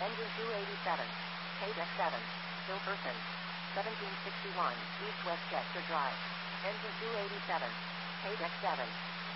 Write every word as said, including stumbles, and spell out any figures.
Engine two eighty-seven. K deck seven. Hilperson. seventeen sixty-one, East West Chester Drive. Engine two eighty-seven. K deck seven.